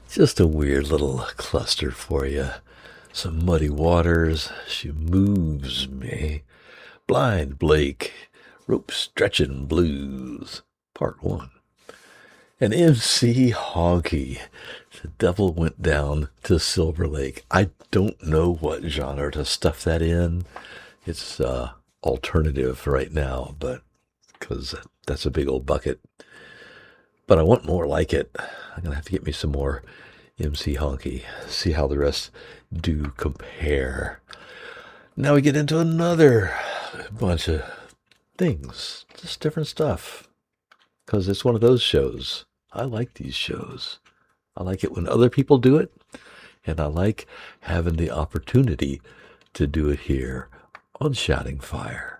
Just a weird little cluster for you. Some muddy waters, she moves me. Blind Blake, rope stretching blues, part one. And MC Honky, the devil went down to Silver Lake. I don't know what genre to stuff that in. It's alternative right now, but because that's a big old bucket. But I want more like it. I'm going to have to get me some more MC Honky, see how the rest do compare. Now we get into another bunch of things, just different stuff, because it's one of those shows. I like these shows. I like it when other people do it, and I like having the opportunity to do it here on Shouting Fire.